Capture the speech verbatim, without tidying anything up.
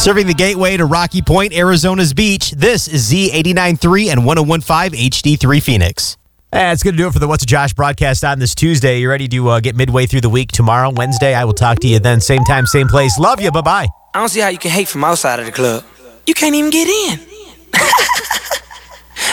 Serving the gateway to Rocky Point, Arizona's beach, this is Z eighty-nine point three and one oh one point five H D three Phoenix. That's going to do it for the What's a Josh broadcast on this Tuesday. You ready to uh, get midway through the week tomorrow, Wednesday? I will talk to you then. Same time, same place. Love you. Bye-bye. I don't see how you can hate from outside of the club. You can't even get in.